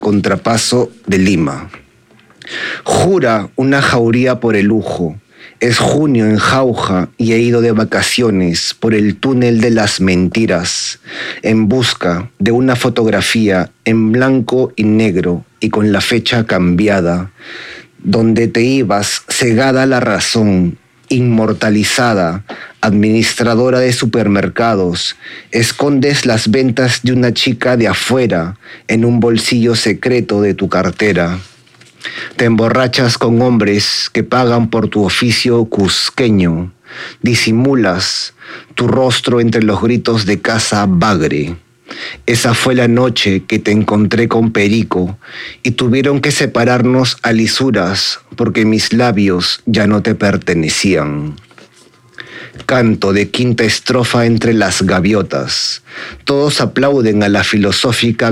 contrapaso de Lima. Jura una jauría por el lujo. Es junio en Jauja y he ido de vacaciones por el túnel de las mentiras en busca de una fotografía en blanco y negro y con la fecha cambiada, donde te ibas cegada a la razón, inmortalizada, administradora de supermercados, escondes las ventas de una chica de afuera en un bolsillo secreto de tu cartera. Te emborrachas con hombres que pagan por tu oficio cusqueño. Disimulas tu rostro entre los gritos de casa bagre. Esa fue la noche que te encontré con Perico y tuvieron que separarnos a lisuras porque mis labios ya no te pertenecían. Canto de quinta estrofa entre las gaviotas. Todos aplauden a la filosófica